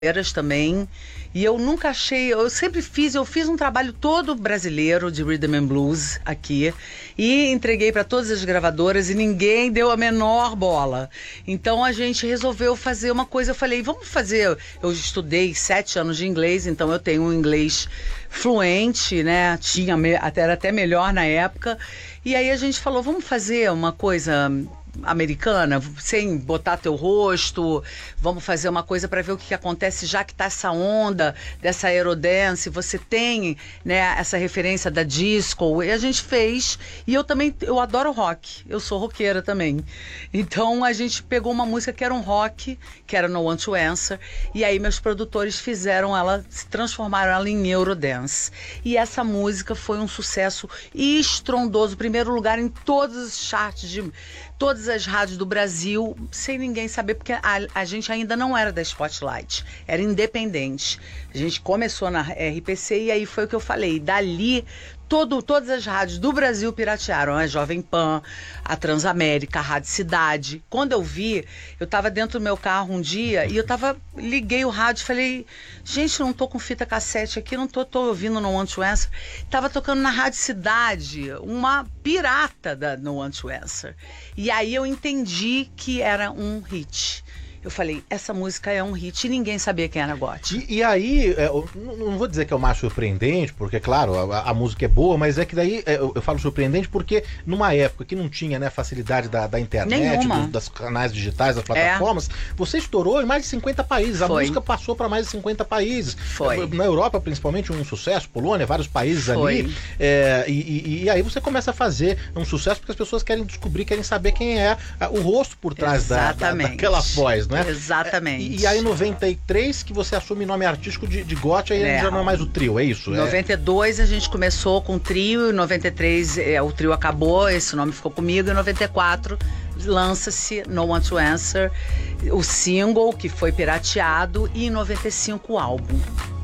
também. E eu nunca achei, eu fiz um trabalho todo brasileiro de Rhythm and Blues aqui e entreguei para todas as gravadoras e ninguém deu a menor bola. Então a gente resolveu fazer uma coisa, eu falei, vamos fazer, eu estudei 7 anos de inglês, então eu tenho um inglês fluente, né, era até melhor na época, e aí a gente falou, vamos fazer uma coisa americana, sem botar teu rosto, vamos fazer uma coisa para ver o que acontece, já que tá essa onda dessa aerodance, você tem, né, essa referência da disco, e a gente fez, e eu adoro rock, eu sou roqueira também, então a gente pegou uma música que era um rock, que era No Want to Answer, e aí meus produtores transformaram ela em Eurodance, e essa música foi um sucesso estrondoso, primeiro lugar em todos os charts de todas as rádios do Brasil, sem ninguém saber, porque a gente ainda não era da Spotlight, era independente. A gente começou na RPC e aí foi o que eu falei. Dali, todas as rádios do Brasil piratearam. A Jovem Pan, a Transamérica, a Rádio Cidade. Quando eu vi, eu estava dentro do meu carro um dia e liguei o rádio e falei, gente, não tô com fita cassete aqui, não tô ouvindo No Want to Answer. Tava tocando na Rádio Cidade, uma pirata da No Want to Answer. E aí eu entendi que era um hit. Eu falei, essa música é um hit e ninguém sabia quem era Gotti. E aí, eu não vou dizer que é o mais surpreendente, porque, claro, a música é boa, mas é que daí eu falo surpreendente porque numa época que não tinha, né, facilidade da internet, dos canais digitais, das plataformas, você estourou em mais de 50 países. A música passou para mais de 50 países. Foi. Na Europa, principalmente, um sucesso, Polônia, vários países ali. E aí você começa a fazer um sucesso porque as pessoas querem descobrir, querem saber quem é o rosto por trás daquela voz, né? Exatamente. E aí em 93 que você assume nome artístico de Gotti, aí já não é mais o trio, é isso? Em 92 a gente começou com o trio, em 93 o trio acabou, esse nome ficou comigo, em 94 lança-se No Want to Answer, o single que foi pirateado, e em 95 o álbum.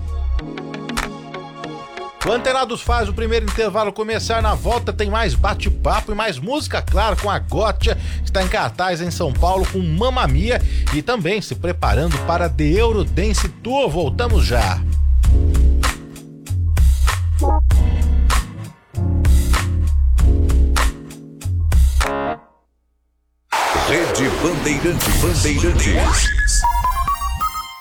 O Antenados faz o primeiro intervalo começar. Na volta tem mais bate-papo e mais música, claro, com a Gotti, que está em cartaz em São Paulo com Mamma Mia e também se preparando para The Eurodance Tour. Voltamos já. Rede Bandeirantes.